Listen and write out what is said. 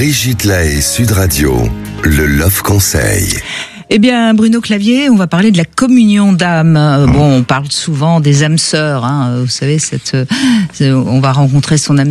Brigitte Lahaie, Sud Radio, le Love Conseil. Eh bien, Bruno Clavier, on va parler de la communion d'âme. Bon, on parle souvent des âmes sœurs, hein. Vous savez, on va rencontrer son âme